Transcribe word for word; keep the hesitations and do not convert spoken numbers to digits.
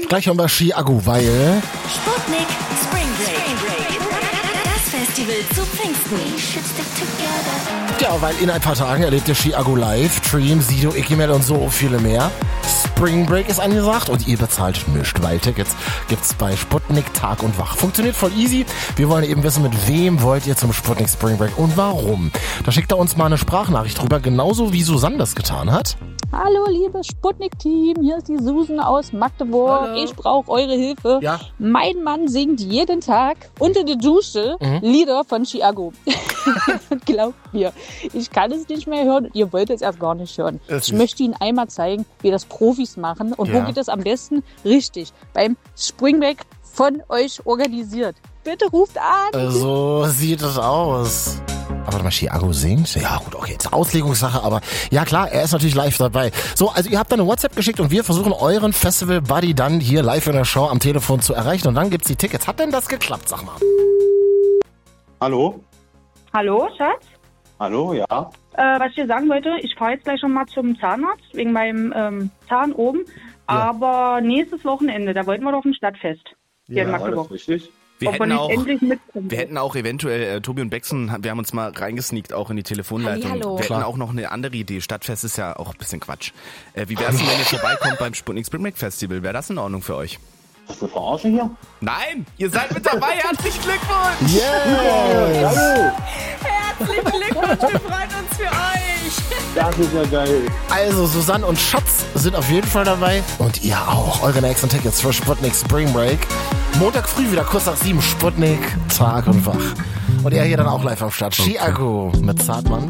Gleich haben wir Chiago, weil... Sputnik Spring Break. Das Festival zu Pfingsten. Ja, weil in ein paar Tagen erlebt ihr Chiago live, Dream, Sido, Ikimel und so viele mehr. Spring Break ist angesagt und ihr bezahlt nichts, weil Tickets gibt's bei Sputnik Tag und Wach. Funktioniert voll easy. Wir wollen eben wissen, mit wem wollt ihr zum Sputnik Spring Break und warum. Da schickt er uns mal eine Sprachnachricht drüber, genauso wie Susanne das getan hat. Hallo, liebes Sputnik-Team, hier ist die Susan aus Magdeburg. Hallo. Ich brauche eure Hilfe. Ja. Mein Mann singt jeden Tag unter der Dusche Mhm. Lieder von Chiago. Glaubt mir, ich kann es nicht mehr hören. Ihr wollt es erst gar nicht hören. Es Ich ist- möchte Ihnen einmal zeigen, wie das Profis machen und Ja. wo geht es am besten richtig. Beim Spring Break von euch organisiert. Bitte ruft an. So sieht es aus. Aber warte mal, Chiago singt? Ja gut, okay, ist Auslegungssache, aber ja klar, er ist natürlich live dabei. So, also ihr habt dann eine WhatsApp geschickt und wir versuchen euren Festival-Buddy dann hier live in der Show am Telefon zu erreichen und dann gibt's die Tickets. Hat denn das geklappt, sag mal? Hallo? Hallo, Schatz? Hallo, ja. Äh, was ich dir sagen wollte, ich fahre jetzt gleich schon mal zum Zahnarzt wegen meinem ähm, Zahn oben. Aber nächstes Wochenende, da wollten wir doch ein Stadtfest hier in War das Magdeburg. richtig? Wir Ob wir hätten, nicht auch, endlich mitkommen. wir hätten auch eventuell, äh, Tobi und Bexen, wir haben uns mal reingesneakt auch in die Telefonleitung. Hallihallo. Wir Klar. hätten auch noch eine andere Idee. Stadtfest ist ja auch ein bisschen Quatsch. Äh, wie wär's denn, wenn ihr vorbeikommt beim Sputnik Spring Break Festival? Wäre das in Ordnung für euch? Hast du verarschen hier? Nein! Ihr seid mit dabei! Herzlichen Glückwunsch! Yes! Hallo! Herzlichen Glückwunsch, wir freuen uns für euch. Das ist ja geil. Also Susanne und Schatz sind auf jeden Fall dabei und ihr auch. Eure nächsten Tickets für Sputnik Spring Break. Montag früh wieder kurz nach sieben, Sputnik, Tag und Wach. Und er hier dann auch live am Start. Chiago mit Zartmann.